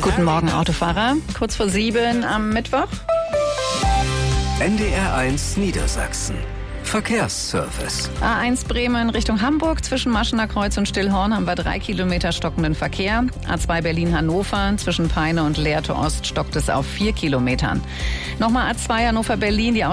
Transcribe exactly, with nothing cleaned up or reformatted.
Guten Morgen, Autofahrer. Kurz vor sieben am Mittwoch. N D R eins Niedersachsen. Verkehrsservice. A eins Bremen Richtung Hamburg. Zwischen Maschener Kreuz und Stillhorn haben wir drei Kilometer stockenden Verkehr. A zwei Berlin-Hannover. Zwischen Peine und Lehrte Ost stockt es auf vier Kilometern. Nochmal A zwei Hannover-Berlin. Die